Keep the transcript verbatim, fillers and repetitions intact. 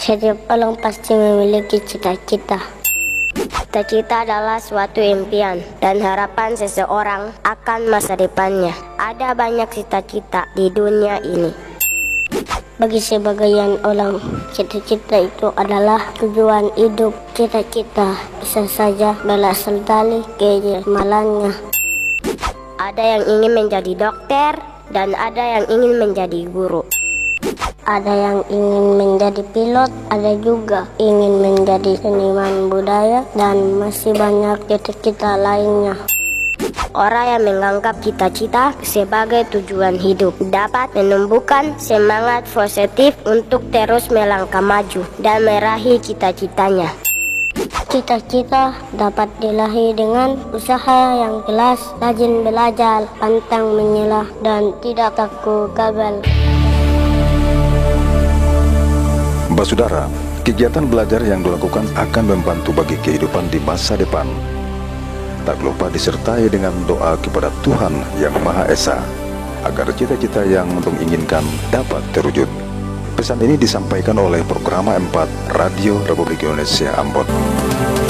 Setiap orang pasti memiliki cita-cita. Cita-cita adalah suatu impian dan harapan seseorang akan masa depannya. Ada banyak cita-cita di dunia ini. Bagi sebagian orang, cita-cita itu adalah tujuan hidup. Cita-cita bisa saja berasal dari kegemalannya. Ada yang ingin menjadi dokter dan ada yang ingin menjadi guru. Ada yang ingin menjadi pilot, ada juga ingin menjadi seniman budaya, dan masih banyak cita-cita lainnya. Orang yang menganggap cita-cita sebagai tujuan hidup dapat menumbuhkan semangat positif untuk terus melangkah maju dan meraih cita-citanya. Cita-cita dapat diraih dengan usaha yang jelas, rajin belajar, pantang menyerah, dan tidak takut gagal. Saudara, kegiatan belajar yang dilakukan akan membantu bagi kehidupan di masa depan. Tak lupa disertai dengan doa kepada Tuhan Yang Maha Esa agar cita-cita yang antum inginkan dapat terwujud. Pesan ini disampaikan oleh Programa empat Radio Republik Indonesia Ambon.